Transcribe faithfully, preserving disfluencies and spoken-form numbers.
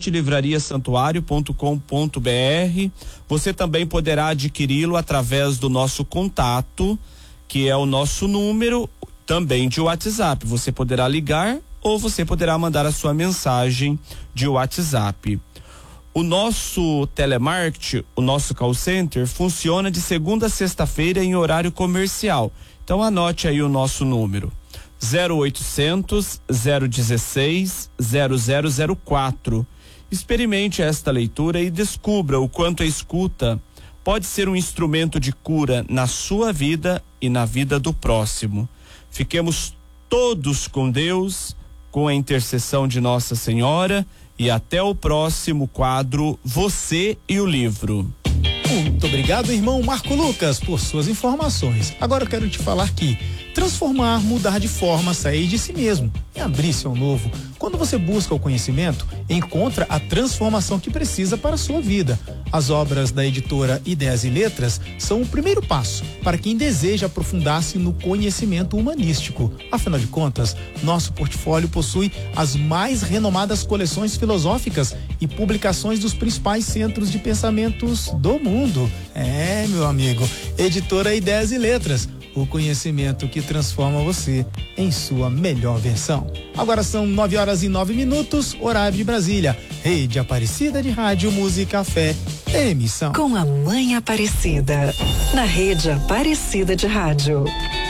site livraria santuário ponto com ponto br. Você também poderá adquiri-lo através do nosso contato, que é o nosso número também de WhatsApp. Você poderá ligar ou você poderá mandar a sua mensagem de WhatsApp. O nosso telemarketing, o nosso call center, funciona de segunda a sexta-feira em horário comercial. Então anote aí o nosso número: zero oitocentos, zero dezesseis, zero zero zero quatro. Experimente esta leitura e descubra o quanto a escuta pode ser um instrumento de cura na sua vida e na vida do próximo. Fiquemos todos com Deus, com a intercessão de Nossa Senhora, e até o próximo quadro Você e o Livro. Muito obrigado, irmão Marco Lucas, por suas informações. Agora eu quero te falar que transformar, mudar de forma, sair de si mesmo e abrir-se ao novo. Quando você busca o conhecimento, encontra a transformação que precisa para a sua vida. As obras da editora Ideias e Letras são o primeiro passo para quem deseja aprofundar-se no conhecimento humanístico. Afinal de contas, nosso portfólio possui as mais renomadas coleções filosóficas e publicações dos principais centros de pensamentos do mundo. É, meu amigo, editora Ideias e Letras, o conhecimento que transforma você em sua melhor versão. Agora são nove horas e nove minutos, horário de Brasília. Rede Aparecida de Rádio, Música, Fé, emissão. Com a Mãe Aparecida, na Rede Aparecida de Rádio.